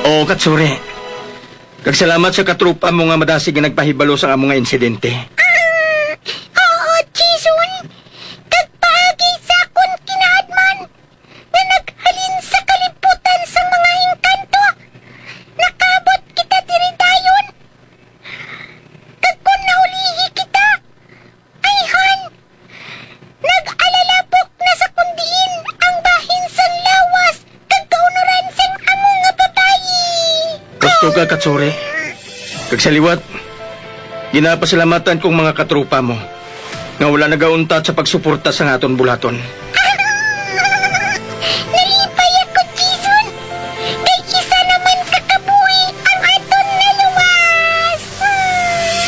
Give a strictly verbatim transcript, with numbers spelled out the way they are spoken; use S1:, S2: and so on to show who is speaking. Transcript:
S1: Oo, Katsuri. Kagsalamat sa katrupa mo nga madasig nga nagpahibalo sa amo nga insidente.
S2: Oo, Jason. Kagpaagi sa akon kinaadman na naghalin sa kalibutan sa mga engkanto. Nakabot kita diri dayon. Kag kung naulihi kita, ay han, nag-alalapok na sa kundiin ang bahin sang lawas kag kaunuran sang amo nga babayi.
S1: Gusto ka, Katsuri. Kagsaliwat, ginapasalamatan kong mga katrupa mo nga wala nagauntat sa pagsuporta sa aton bulaton.